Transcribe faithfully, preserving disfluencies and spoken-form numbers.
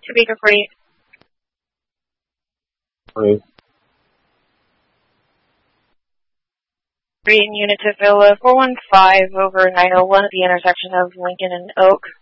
Two Baker forty-eight. Three. Three unit to fill uh, four one five over nine oh one at the intersection of Lincoln and Oak.